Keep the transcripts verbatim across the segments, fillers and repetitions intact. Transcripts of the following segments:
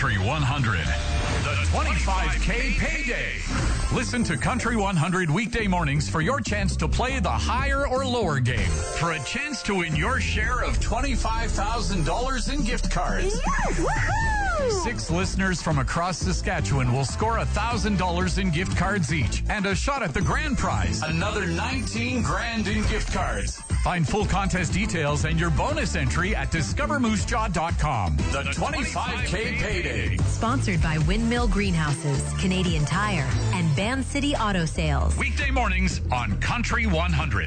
Country one hundred, the twenty-five K payday. Listen to Country one hundred weekday mornings for your chance to play the higher or lower game for a chance to win your share of twenty-five thousand dollars in gift cards. Yes! Woohoo! Six listeners from across Saskatchewan will score one thousand dollars in gift cards each and a shot at the grand prize, another nineteen grand in gift cards. Find full contest details and your bonus entry at discover moose jaw dot com. The twenty-five K payday. Sponsored by Windmill Greenhouses, Canadian Tire, and Ban City Auto Sales. Weekday mornings on Country one hundred.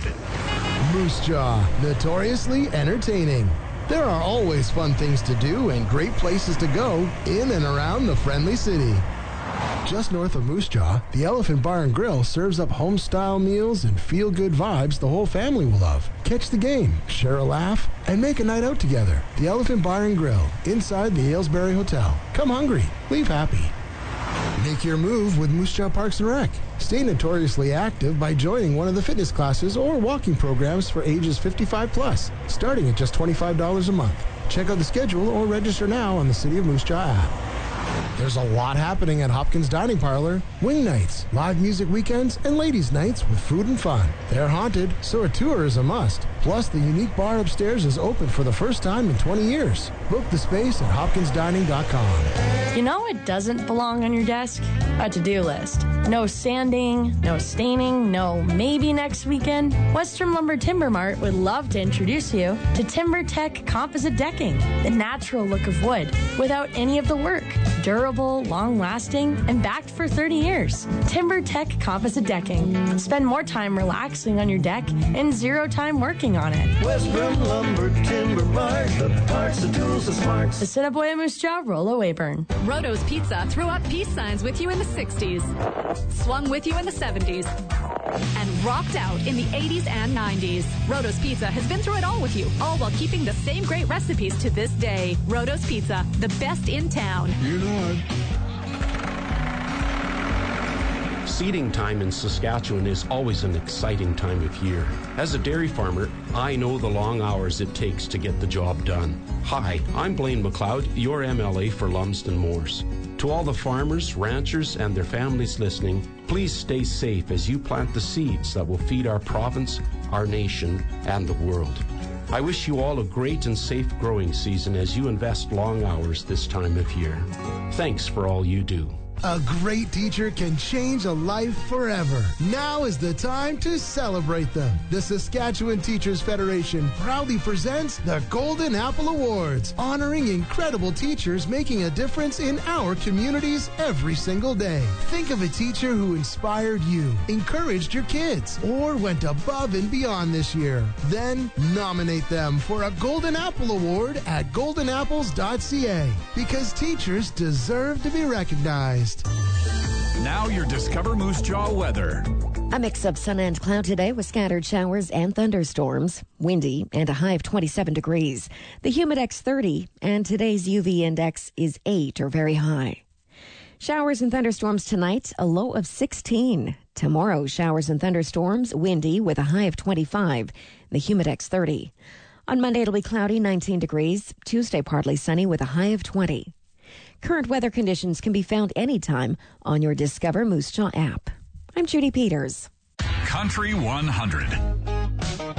Moose Jaw, notoriously entertaining. There are always fun things to do and great places to go in and around the friendly city. Just north of Moose Jaw, the Elephant Bar and Grill serves up home-style meals and feel-good vibes the whole family will love. Catch the game, share a laugh, and make a night out together. The Elephant Bar and Grill, inside the Aylesbury Hotel. Come hungry, leave happy. Make your move with Moose Jaw Parks and Rec. Stay notoriously active by joining one of the fitness classes or walking programs for ages fifty-five plus, starting at just twenty-five dollars a month. Check out the schedule or register now on the City of Moose Jaw app. There's a lot happening at Hopkins Dining Parlor. Wing nights, live music weekends, and ladies' nights with food and fun. They're haunted, so a tour is a must. Plus, the unique bar upstairs is open for the first time in twenty years. Book the space at hopkins dining dot com. You know what doesn't belong on your desk? A to-do list. No sanding, no staining, no maybe next weekend. Western Lumber Timber Mart would love to introduce you to TimberTech Composite Decking, the natural look of wood without any of the work. Durable, long-lasting, and backed for thirty years. TimberTech Composite Decking. Spend more time relaxing on your deck and zero time working on it. Western Lumber Timber Mart, the parts, the tools, the smarts. The Assiniboia Moose Jaw, Rollo Weyburn. Roto's Pizza threw up peace signs with you in the sixties, swung with you in the seventies, and rocked out in the eighties and nineties. Roto's Pizza has been through it all with you, all while keeping the same great recipes to this day. Roto's Pizza, the best in town. You know it. Seeding time in Saskatchewan is always an exciting time of year. As a dairy farmer, I know the long hours it takes to get the job done. Hi, I'm Blaine McLeod, your M L A for Lumsden Moors. To all the farmers, ranchers, and their families listening, please stay safe as you plant the seeds that will feed our province, our nation, and the world. I wish you all a great and safe growing season as you invest long hours this time of year. Thanks for all you do. A great teacher can change a life forever. Now is the time to celebrate them. The Saskatchewan Teachers Federation proudly presents the Golden Apple Awards, honoring incredible teachers making a difference in our communities every single day. Think of a teacher who inspired you, encouraged your kids, or went above and beyond this year. Then nominate them for a Golden Apple Award at golden apples dot c a, because teachers deserve to be recognized. Now your Discover Moose Jaw weather. A mix of sun and cloud today with scattered showers and thunderstorms. Windy and a high of twenty-seven degrees. The Humidex thirty, and today's U V index is eight or very high. Showers and thunderstorms tonight, a low of sixteen. Tomorrow, showers and thunderstorms, windy with a high of twenty-five. The Humidex thirty. On Monday, it'll be cloudy, nineteen degrees. Tuesday, partly sunny with a high of twenty. Current weather conditions can be found anytime on your Discover Moose Jaw app. I'm Judy Peters. Country one hundred.